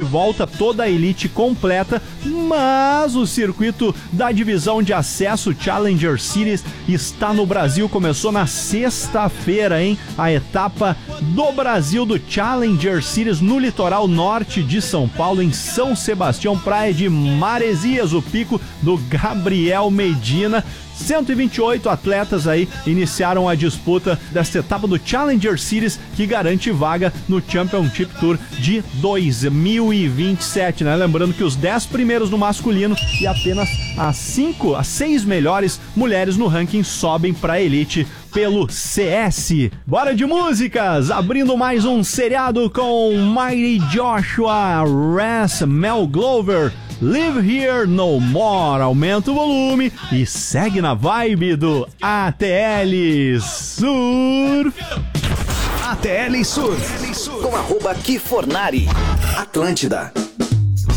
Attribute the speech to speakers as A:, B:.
A: volta toda a elite completa, mas o circuito da divisão de acesso Challenger Series está no Brasil. Começou na sexta-feira, hein? A etapa do Brasil do Challenger Series no litoral norte de São Paulo, em São Sebastião, praia de Maresias, o pico do Gabriel Medina. 128 atletas aí iniciaram a disputa desta etapa do Challenger Series, que garante vaga no Championship Tour de 2027, né? Lembrando que os 10 primeiros no masculino e apenas as 6 melhores mulheres no ranking sobem para a elite pelo CS. Bora de músicas, abrindo mais um seriado com Mighty Joshua, Ras, Mel Glover, Live Here No More. Aumenta o volume e segue na vibe do ATL Surf.
B: ATL Surf com @Kifornari. Atlântida.